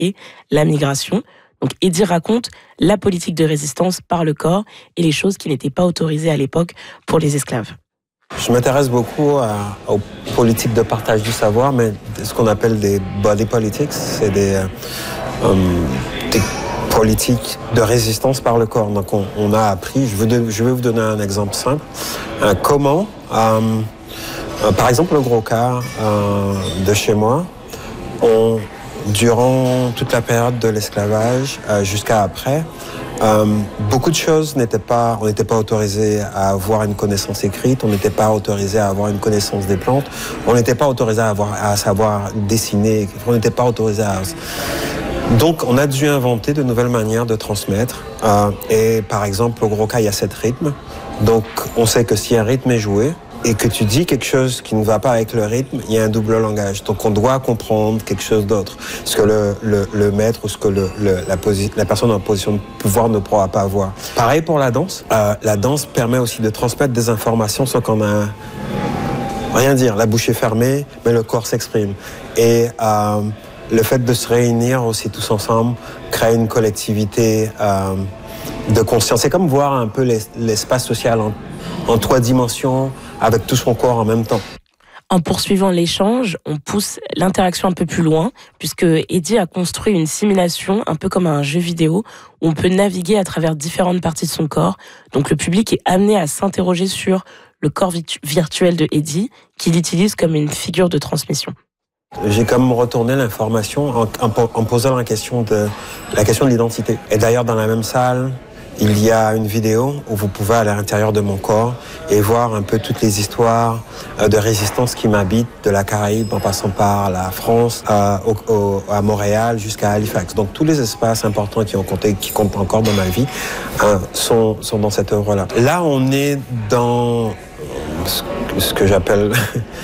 et la migration. Donc Eddie raconte la politique de résistance par le corps et les choses qui n'étaient pas autorisées à l'époque pour les esclaves. Je m'intéresse beaucoup aux politiques de partage du savoir, mais ce qu'on appelle des body politics, c'est des politiques de résistance par le corps. Donc on a appris, je vais vous donner un exemple simple, comment, par exemple le gros cas de chez moi, durant toute la période de l'esclavage jusqu'à après, beaucoup de choses on n'était pas autorisé à avoir une connaissance écrite, on n'était pas autorisé à avoir une connaissance des plantes, on n'était pas autorisé à savoir dessiner, on n'était pas autorisé à... Donc on a dû inventer de nouvelles manières de transmettre. Et par exemple, au gros cas, il y a 7 rythmes. Donc on sait que si un rythme est joué, et que tu dis quelque chose qui ne va pas avec le rythme, il y a un double langage. Donc on doit comprendre quelque chose d'autre. Ce que le maître ou ce que la personne en position de pouvoir ne pourra pas voir. Pareil pour la danse. La danse permet aussi de transmettre des informations sans qu'on ait rien dire. La bouche est fermée, mais le corps s'exprime. Et le fait de se réunir aussi tous ensemble crée une collectivité de conscience. C'est comme voir un peu l'espace social en 3 dimensions, avec tout son corps en même temps. En poursuivant l'échange, on pousse l'interaction un peu plus loin, puisque Eddie a construit une simulation, un peu comme un jeu vidéo, où on peut naviguer à travers différentes parties de son corps. Donc le public est amené à s'interroger sur le corps virtuel de Eddie, qu'il utilise comme une figure de transmission. J'ai comme retourné l'information en posant la question de l'identité. Et d'ailleurs, dans la même salle, il y a une vidéo où vous pouvez aller à l'intérieur de mon corps et voir un peu toutes les histoires de résistance qui m'habitent, de la Caraïbe en passant par la France, à Montréal jusqu'à Halifax. Donc tous les espaces importants qui comptent encore dans ma vie sont dans cette œuvre-là. Là, on est dans ce que j'appelle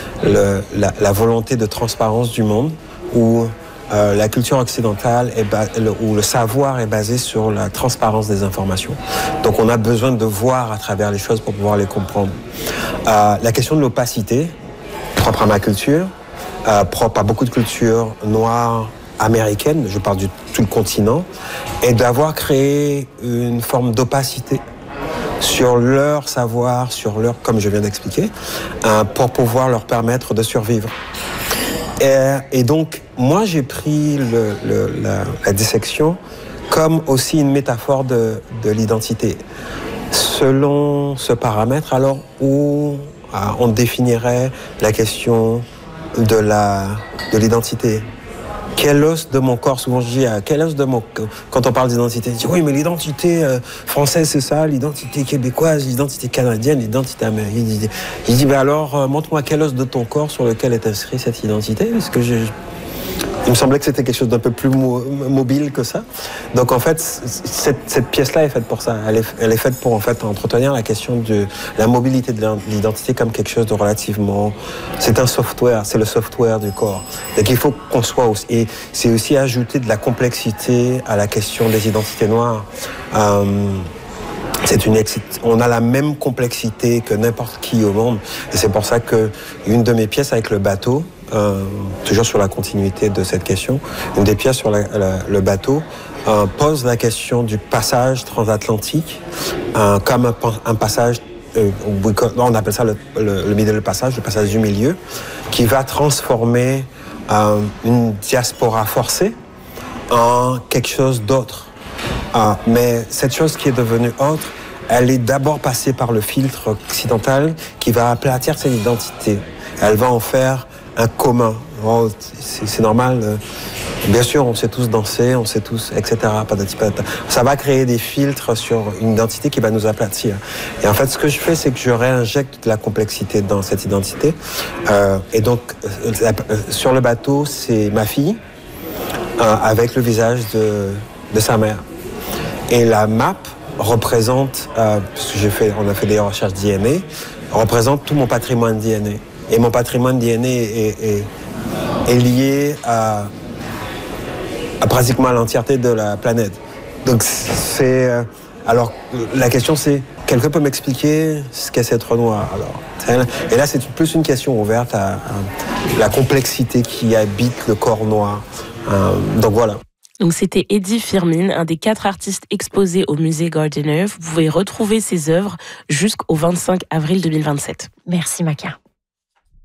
la volonté de transparence du monde, où la culture occidentale où le savoir est basé sur la transparence des informations. Donc on a besoin de voir à travers les choses pour pouvoir les comprendre. La question de l'opacité, propre à ma culture, propre à beaucoup de cultures noires américaines, je parle de tout le continent, et d'avoir créé une forme d'opacité sur leur savoir, comme je viens d'expliquer, pour pouvoir leur permettre de survivre. Et donc, moi, j'ai pris la dissection comme aussi une métaphore de l'identité. Selon ce paramètre, alors, où on définirait la question de l'identité. Quel os de mon corps, souvent je dis, quel os de mon corps, quand on parle d'identité, je dis oui, mais l'identité française c'est ça, l'identité québécoise, l'identité canadienne, l'identité américaine. Je dis, ben alors, montre-moi quel os de ton corps sur lequel est inscrite cette identité, parce que il me semblait que c'était quelque chose d'un peu plus mobile que ça. Donc en fait, cette pièce-là est faite pour ça. Elle est faite pour en fait entretenir la question de la mobilité de l'identité comme quelque chose de relativement... C'est un software, c'est le software du corps. Donc il faut qu'on soit aussi... Et c'est aussi ajouter de la complexité à la question des identités noires. On a la même complexité que n'importe qui au monde. Et c'est pour ça qu'une de mes pièces avec le bateau, toujours sur la continuité de cette question, une des pièces sur le bateau pose la question du passage transatlantique comme un passage, on appelle ça le middle passage, le passage du milieu, qui va transformer une diaspora forcée en quelque chose d'autre. Mais cette chose qui est devenue autre, elle est d'abord passée par le filtre occidental qui va aplatir cette identité. Elle va en faire un commun. Oh, c'est normal. Bien sûr, on sait tous danser, on sait tous, etc. Ça va créer des filtres sur une identité qui va nous aplatir. Et en fait, ce que je fais, c'est que je réinjecte de la complexité dans cette identité. Et donc, sur le bateau, c'est ma fille avec le visage de sa mère. Et la map représente, parce que on a fait des recherches DNA, représente tout mon patrimoine DNA. Et mon patrimoine DNA est lié à pratiquement l'entièreté de la planète. Donc alors la question c'est, quelqu'un peut m'expliquer ce qu'est cette noir alors? Et là c'est plus une question ouverte à la complexité qui habite le corps noir. Donc voilà. Donc c'était Eddie Firmin, un des 4 artistes exposés au musée Gardiner. Vous pouvez retrouver ses œuvres jusqu'au 25 avril 2027. Merci Maca.